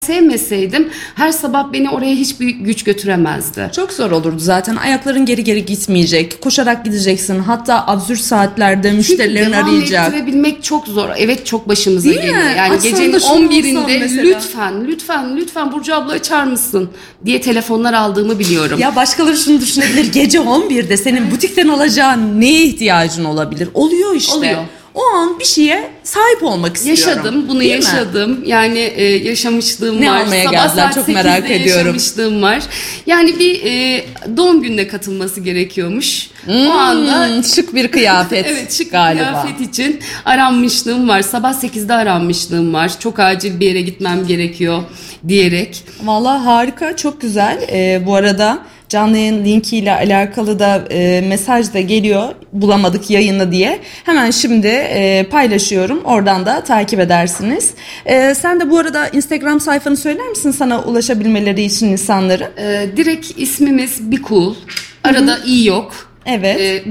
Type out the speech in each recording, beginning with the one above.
Sevmeseydim her sabah beni oraya hiçbir güç götüremezdi. Çok zor olurdu zaten. Ayakların geri geri gitmeyecek. Koşarak gideceksin. Hatta absürt saatlerde müşterilerin devam arayacak. ettirebilmek çok zor. Evet, çok başımıza Değil mi? geliyor. Yani Aslında gecenin şunu 11'inde olsam mesela. lütfen Burcu abla açar mısın diye telefonlar aldığımı biliyorum. Ya başkaları şunu düşünebilir. Gece 11'de senin butikten alacağın neye ihtiyacın olabilir? Oluyor işte. Oluyor. O an bir şeye sahip olmak istiyorum. Yaşadım, bunu Değil mi? yaşadım. Yani yaşamışlığım Ne var. almaya Sabah geldiler? saat Çok 8'de merak ediyorum. yaşamışlığım var. Yani bir doğum gününe katılması gerekiyormuş. O anda şık bir kıyafet. evet, şık bir galiba. kıyafet için aranmışlığım var. Sabah 8'de aranmışlığım var. Çok acil bir yere gitmem gerekiyor diyerek. Vallahi harika, çok güzel. Bu arada canlı yayın linkiyle alakalı da mesaj da geliyor. Bulamadık yayını diye. Hemen şimdi paylaşıyorum. Oradan da takip edersiniz. Sen de bu arada Instagram sayfanı söyler misin sana ulaşabilmeleri için insanların? Direkt ismimiz Bikul. Arada i yok. Evet.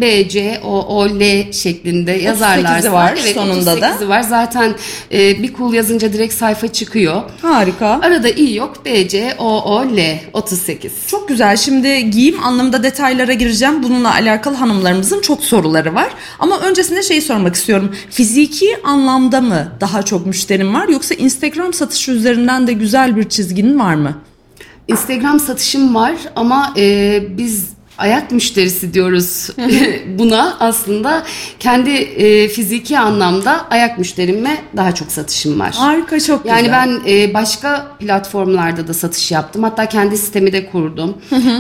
BCOOL şeklinde yazarlarsa. 38'i var evet, sonunda da. 38'i var. Zaten Bikul yazınca direkt sayfa çıkıyor. Harika. Arada i yok. BCOOL 38. Çok güzel. Şimdi giyim anlamında detaylara gireceğim. Bununla alakalı hanımlarımızın çok soruları var. Ama öncesinde şeyi sormak istiyorum. Fiziki anlamda mı daha çok müşterim var yoksa Instagram satışı üzerinden de güzel bir çizgin var mı? Instagram satışım var ama biz ayak müşterisi diyoruz buna. Aslında kendi fiziki anlamda ayak müşterime daha çok satışım var. Harika, çok güzel. Yani ben başka platformlarda da satış yaptım. Hatta kendi sitemi de kurdum.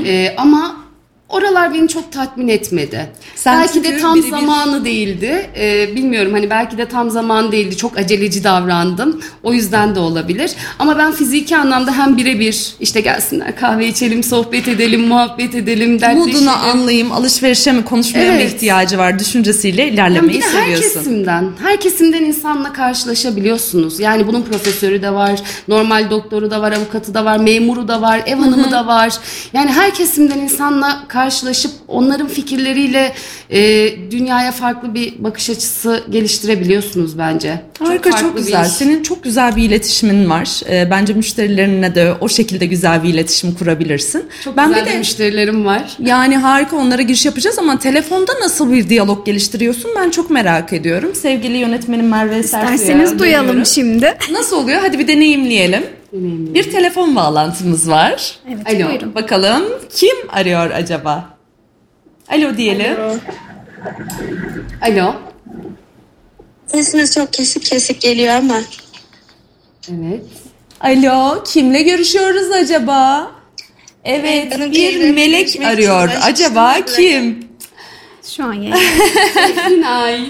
Ama oralar beni çok tatmin etmedi. Sen belki de çünkü tam birebir- zamanı değildi. Bilmiyorum, hani belki de tam zamanı değildi. Çok aceleci davrandım. O yüzden de olabilir. Ama ben fiziki anlamda hem birebir işte gelsinler kahve içelim, sohbet edelim, muhabbet edelim, dertleşelim. Modunu anlayayım, alışverişe mi, konuşmaya mı Evet. ihtiyacı var düşüncesiyle Yani ilerlemeyi bir de her seviyorsun. her kesimden insanla karşılaşabiliyorsunuz. Yani bunun profesörü de var, normal doktoru da var, avukatı da var, memuru da var, ev hanımı da var. Yani her kesimden insanla karşılaşıp onların fikirleriyle dünyaya farklı bir bakış açısı geliştirebiliyorsunuz bence. Harika, farklı çok bir güzel. iş. Senin çok güzel bir iletişimin var. Bence müşterilerine de o şekilde güzel bir iletişim kurabilirsin. Çok ben güzel bir de müşterilerim var. yani harika, onlara giriş yapacağız ama telefonda nasıl bir diyalog geliştiriyorsun ben çok merak ediyorum. Sevgili yönetmenim Merve Sersu'ya İsterseniz duyalım dönüyorum. şimdi. Nasıl oluyor? Hadi bir deneyimleyelim. Bir telefon bağlantımız var. Evet, Alo. buyurun. Bakalım kim arıyor acaba? Alo diyelim. Alo. Sesiniz çok kesik kesik geliyor ama. Evet. Alo, kimle görüşüyoruz acaba? Evet, Benim bir teyzemle melek görüşmek arıyor. için Acaba uğraştım. kim? Şu an yayın. Günay.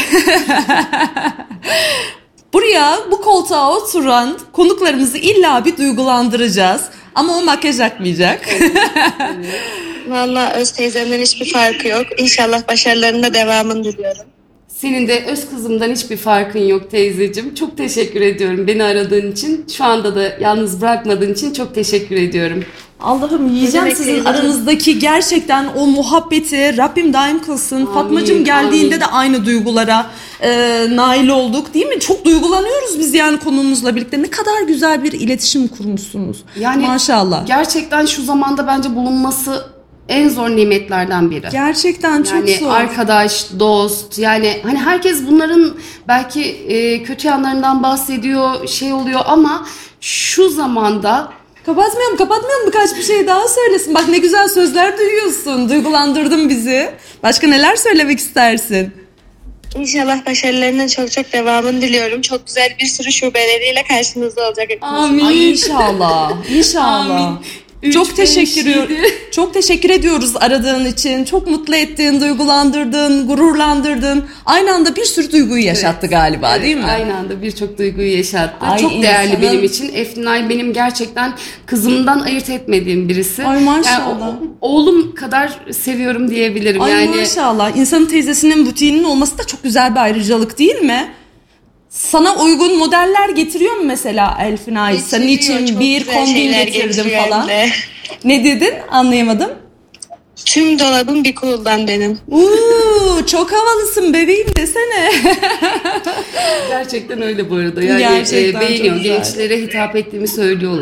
Buraya, bu koltuğa oturan konuklarımızı illa bir duygulandıracağız. Ama o makyaj akmayacak. Valla öz teyzemden hiçbir farkı yok. İnşallah başarılarında devamını diliyorum. Senin de öz kızımdan hiçbir farkın yok teyzeciğim. Çok teşekkür ediyorum beni aradığın için. Şu anda da yalnız bırakmadığın için çok teşekkür ediyorum. Allah'ım, yiyeceğim demek sizin teyzeciğim? aranızdaki gerçekten o muhabbeti Rabbim daim kılsın. Amin, Fatmacığım geldiğinde amin. de aynı duygulara nail olduk değil mi? Çok duygulanıyoruz biz yani konumuzla birlikte. Ne kadar güzel bir iletişim kurmuşsunuz. Yani Maşallah. gerçekten şu zamanda bence bulunması en zor nimetlerden biri. Gerçekten çok Yani zor. arkadaş, dost, yani hani herkes bunların belki kötü yanlarından bahsediyor, şey oluyor ama şu zamanda Kapatmıyorum birkaç bir şey daha söylesin. Bak ne güzel sözler duyuyorsun. Duygulandırdın bizi. Başka neler söylemek istersin? İnşallah başarılarının çok çok devamını diliyorum. Çok güzel bir sürü şubeleriyle karşınızda olacak. amin. Ay inşallah. İnşallah. Amin. Üç, Çok teşekkür beş, yedi. Çok teşekkür ediyoruz aradığın için. Çok mutlu ettin, duygulandırdın, gururlandırdın. Aynı anda bir sürü duyguyu yaşattı galiba, değil mi? Aynı anda birçok duyguyu yaşattı. Ay, Çok değerli insanın- benim için. Efnay benim gerçekten kızımdan ayırt etmediğim birisi. Ay, maşallah. Yani oğlum kadar seviyorum diyebilirim. Ay yani maşallah. İnsanın teyzesinin butiğinin olması da çok güzel bir ayrıcalık değil mi? Sana uygun modeller getiriyor mu mesela Elfin Ay? Senin Getiriyor, için çok bir güzel kombin şeyler getirdim getiriyor falan. hem de. Ne dedin? Anlayamadım. Tüm dolabım bir cool'dan benim. Çok havalısın bebeğim desene. Gerçekten öyle bu arada. Yani Gerçekten çok beğeniyor. güzel. Gençlere hitap ettiğimi söylüyorlar.